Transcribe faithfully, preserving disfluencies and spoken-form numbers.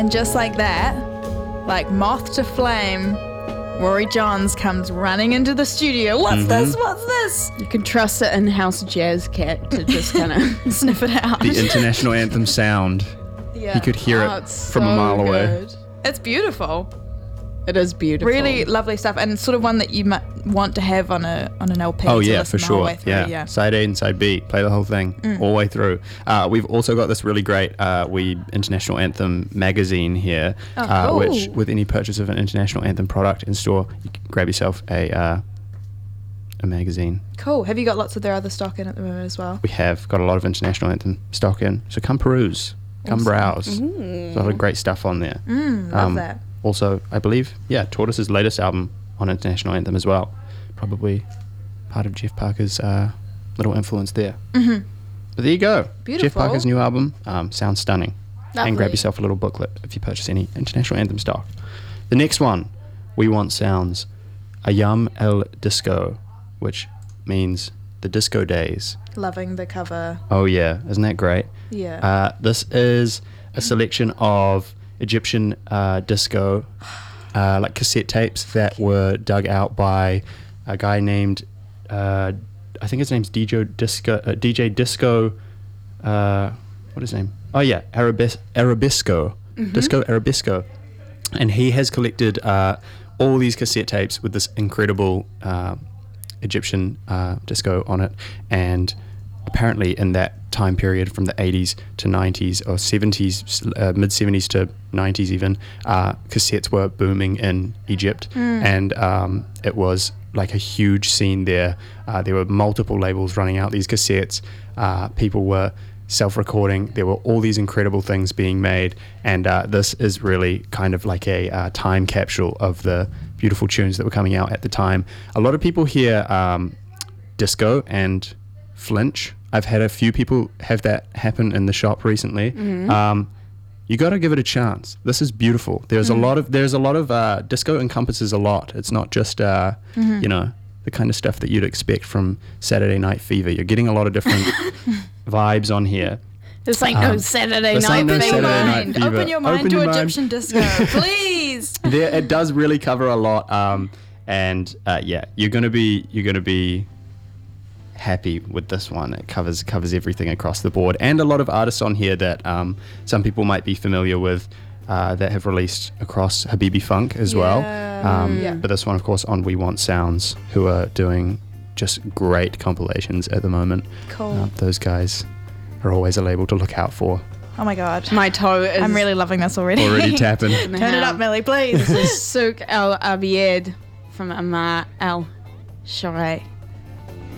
And just like that, like moth to flame, Rory Johns comes running into the studio. What's mm-hmm. this? What's this? You can trust the in-house jazz cat to just kind of sniff it out. The international anthem sound. Yeah. He could hear oh, it it's from so a mile good. away. It's beautiful. It is beautiful. Really lovely stuff, and sort of one that you might want to have on a on an L P. Oh to yeah, listen for the whole sure. way through, Yeah. yeah. Side A and side B, play the whole thing Mm. all the way through. Uh, we've also got this really great uh, we international anthem magazine here, Oh, uh, cool. which with any purchase of an international anthem product in store, you can grab yourself a uh, a magazine. Cool. Have you got lots of their other stock in at the moment as well? We have got a lot of international anthem stock in, so come peruse, come Awesome. browse. There's a lot of great stuff on there. Mm, love Um, that. Also, I believe, yeah, Tortoise's latest album on international anthem as well. Probably part of Jeff Parker's uh, little influence there. Mm-hmm. But there you go. Beautiful. Jeff Parker's new album um, sounds stunning. Lovely. And grab yourself a little booklet if you purchase any international anthem stock. The next one, We Want Sounds, Ayam El Disco, which means the disco days. Loving the cover. Oh yeah, isn't that great? Yeah. Uh, this is a selection of Egyptian uh, disco, uh, like cassette tapes that were dug out by a guy named, uh, I think his name's D J Disco, uh, D J Disco, uh, what is his name? Oh yeah, Arabis- Arabisco, Mm-hmm. Disco Arabisco. And he has collected uh, all these cassette tapes with this incredible uh, Egyptian uh, disco on it, and apparently in that time period from the eighties to nineties or seventies, uh, mid seventies to nineties even, uh, cassettes were booming in Egypt, Mm. and um, it was like a huge scene there. Uh, there were multiple labels running out these cassettes. Uh, people were self-recording. There were all these incredible things being made, and uh, this is really kind of like a uh, time capsule of the beautiful tunes that were coming out at the time. A lot of people hear um, disco and flinch. I've had a few people have that happen in the shop recently. Mm-hmm. Um, you got to give it a chance. This is beautiful. There's Mm. a lot of there's a lot of uh, disco encompasses a lot. It's not just uh, Mm-hmm. you know, the kind of stuff that you'd expect from Saturday Night Fever. You're getting a lot of different vibes on here. This ain't no Um, Saturday this night ain't no Open your Saturday Night mind. Fever. Open your mind Open to your mind. Egyptian disco, please. There, it does really cover a lot, um, and uh, yeah, you're gonna be you're gonna be happy with this one. It covers covers everything across the board, and a lot of artists on here that um, some people might be familiar with uh, that have released across Habibi Funk as well. Yeah. Um, Yeah. But this one, of course, on We Want Sounds, who are doing just great compilations at the moment. Cool. Uh, those guys are always a label to look out for. Oh my god. My toe is I'm really loving this already. Already tapping. in the Turn it house. up, Millie, please. This is Souk El Abied from Amar El Sharai.